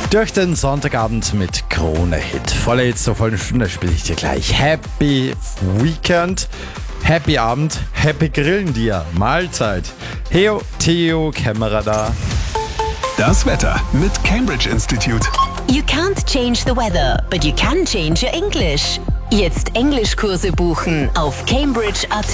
Durch den Sonntagabend mit Krone Hit. Volle Hits zur vollen Stunde spiele ich dir gleich. Happy Weekend, Happy Abend, Happy Grillen dir, Mahlzeit. Heo, Theo, Kämmerer da. Das Wetter mit Cambridge Institute. You can't change the weather, but you can change your English. Jetzt Englischkurse buchen auf Cambridge.at.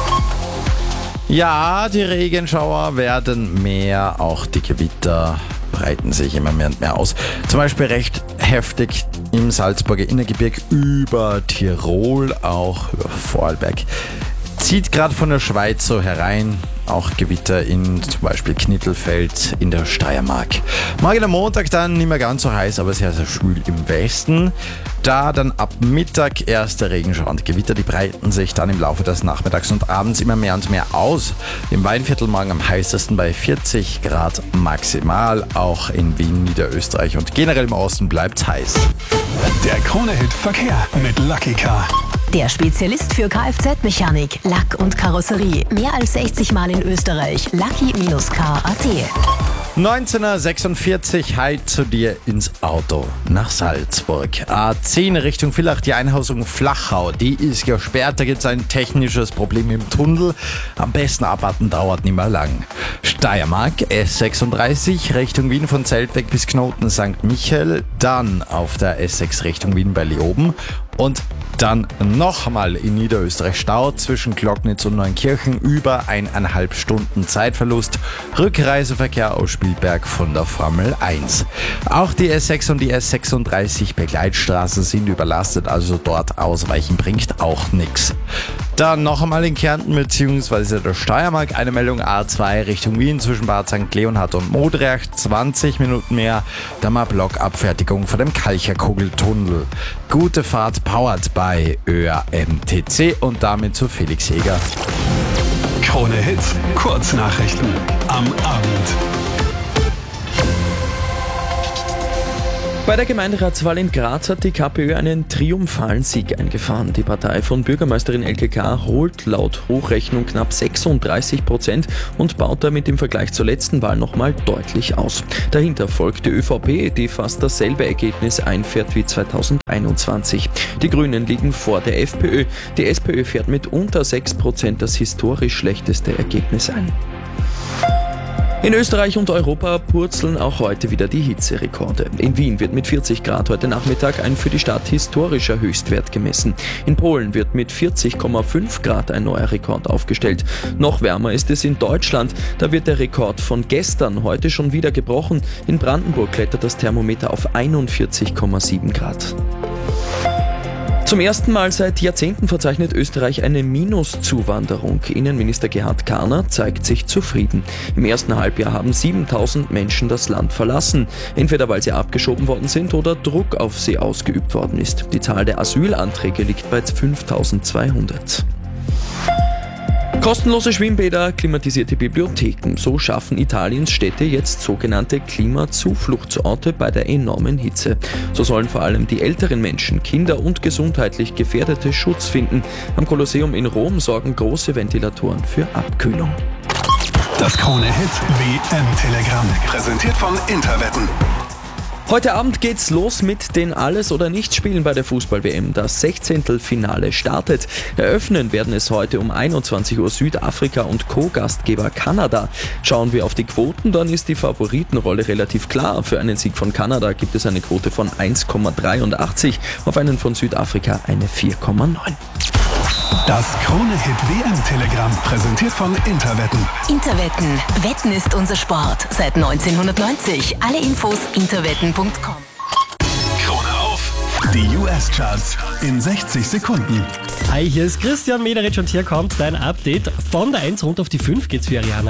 Ja, die Regenschauer werden mehr, auch die Gewitter breiten sich immer mehr und mehr aus. Zum Beispiel recht heftig im Salzburger Innergebirge über Tirol, auch über Vorarlberg. Zieht gerade von der Schweiz so herein, auch Gewitter in zum Beispiel Knittelfeld in der Steiermark. Morgen am Montag dann nicht mehr ganz so heiß, aber sehr, sehr schwül im Westen. Da dann ab Mittag erste Regenschauer und Gewitter, die breiten sich dann im Laufe des Nachmittags und Abends immer mehr und mehr aus. Im Weinviertel morgen am heißesten bei 40 Grad maximal, auch in Wien, Niederösterreich und generell im Osten bleibt heiß. Der Krone Hit Verkehr mit Lucky Car. Der Spezialist für Kfz-Mechanik, Lack und Karosserie. Mehr als 60 Mal in Österreich. Lucky-car.at. 19:46 halt zu dir ins Auto nach Salzburg. A10 Richtung Villach, die Einhausung Flachau, die ist gesperrt. Da gibt es ein technisches Problem im Tunnel. Am besten abwarten, dauert nicht mehr lang. Steiermark, S36 Richtung Wien von Zeltweg bis Knoten St. Michael. Dann auf der S6 Richtung Wien bei Leoben. Und dann nochmal in Niederösterreich Stau zwischen Glocknitz und Neunkirchen, über 1,5 Stunden Zeitverlust. Rückreiseverkehr aus Spielberg von der Formel 1. Auch die S6 und die S36 Begleitstraßen sind überlastet, also dort ausweichen bringt auch nichts. Dann noch einmal in Kärnten bzw. der Steiermark eine Meldung A2 Richtung Wien zwischen Bad St. Leonhard und Modriach, 20 Minuten mehr. Dann mal Blockabfertigung vor dem Kalcherkugeltunnel. Gute Fahrt powered by ÖAMTC und damit zu Felix Jäger. Krone Hit Kurznachrichten am Abend. Bei der Gemeinderatswahl in Graz hat die KPÖ einen triumphalen Sieg eingefahren. Die Partei von Bürgermeisterin Elke K. holt laut Hochrechnung knapp 36% und baut damit im Vergleich zur letzten Wahl nochmal deutlich aus. Dahinter folgt die ÖVP, die fast dasselbe Ergebnis einfährt wie 2021. Die Grünen liegen vor der FPÖ. Die SPÖ fährt mit unter 6% das historisch schlechteste Ergebnis ein. In Österreich und Europa purzeln auch heute wieder die Hitzerekorde. In Wien wird mit 40 Grad heute Nachmittag ein für die Stadt historischer Höchstwert gemessen. In Polen wird mit 40,5 Grad ein neuer Rekord aufgestellt. Noch wärmer ist es in Deutschland. Da wird der Rekord von gestern heute schon wieder gebrochen. In Brandenburg klettert das Thermometer auf 41,7 Grad. Zum ersten Mal seit Jahrzehnten verzeichnet Österreich eine Minuszuwanderung. Innenminister Gerhard Karner zeigt sich zufrieden. Im ersten Halbjahr haben 7.000 Menschen das Land verlassen, entweder weil sie abgeschoben worden sind oder Druck auf sie ausgeübt worden ist. Die Zahl der Asylanträge liegt bei 5.200. Kostenlose Schwimmbäder, klimatisierte Bibliotheken. So schaffen Italiens Städte jetzt sogenannte Klimazufluchtsorte bei der enormen Hitze. So sollen vor allem die älteren Menschen, Kinder und gesundheitlich Gefährdete Schutz finden. Am Kolosseum in Rom sorgen große Ventilatoren für Abkühlung. Das Krone Hit WM-Telegramm. Präsentiert von Interwetten. Heute Abend geht's los mit den Alles- oder Nichts-Spielen bei der Fußball-WM. Das 16. startet. Eröffnen werden es heute um 21 Uhr Südafrika und Co-Gastgeber Kanada. Schauen wir auf die Quoten, dann ist die Favoritenrolle relativ klar. Für einen Sieg von Kanada gibt es eine Quote von 1,83, auf einen von Südafrika eine 4,9. Das Krone Hit WM-Telegramm präsentiert von Interwetten. Interwetten. Wetten ist unser Sport. Seit 1990. Alle Infos interwetten.com. Krone auf. Die US-Charts in 60 Sekunden. Hi, hier ist Christian Mederitsch und hier kommt dein Update. Von der 1 runter auf die 5 geht's für Ariana